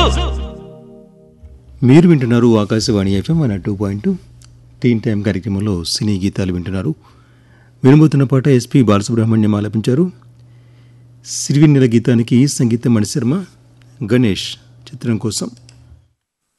మీరు వింటున్నారు ఆకాశవాణి ఎఫ్ఎం 102.2 టీన్ టైం కార్యక్రమంలో సినీ గీతాలు వింటున్నారు. వినబోతున్న పాట ఎస్పి బాలసుబ్రహ్మణ్యం ఆలపించారు. సిరివెన్నెల గీతానికి సంగీతం మణిశర్మ, గణేష్ చిత్రం కోసం